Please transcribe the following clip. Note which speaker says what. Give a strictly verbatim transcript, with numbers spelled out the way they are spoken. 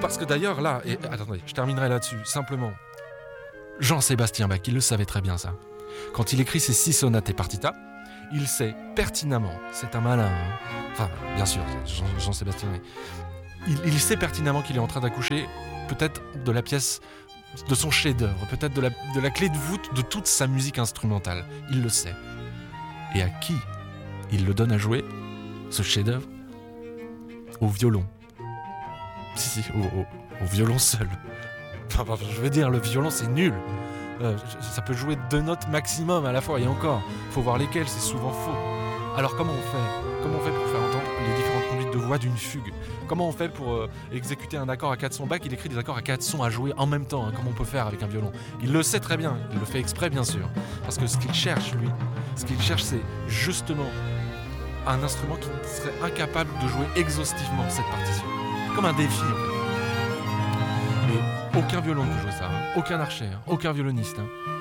Speaker 1: Parce que d'ailleurs, là, et attendez, je terminerai là-dessus, simplement. Jean-Sébastien Bach, il le savait très bien ça. Quand il écrit ses six sonates et partitas, il sait pertinemment, c'est un malin, hein. Enfin, bien sûr, Jean, Jean-Sébastien, mais il, il sait pertinemment qu'il est en train d'accoucher peut-être de la pièce, de son chef-d'œuvre, peut-être de la, de la clé de voûte de toute sa musique instrumentale. Il le sait. Et à qui il le donne à jouer, ce chef-d'œuvre? Au violon. Si, si, au, au, au violon seul. Enfin, je veux dire, le violon, c'est nul. Euh, ça peut jouer deux notes maximum à la fois, et encore, faut voir lesquelles, c'est souvent faux. Alors comment on fait Comment on fait pour faire entendre les différentes conduites de voix d'une fugue? Comment on fait pour euh, exécuter un accord à quatre sons? Bach, il écrit des accords à quatre sons à jouer en même temps, hein, comme on peut faire avec un violon. Il le sait très bien, il le fait exprès bien sûr. Parce que ce qu'il cherche, lui, ce qu'il cherche, c'est justement un instrument qui serait incapable de jouer exhaustivement cette partition. Comme un défi, en fait. Mais aucun violon ne peut jouer ça, hein. Aucun archer, hein. Aucun violoniste. Hein.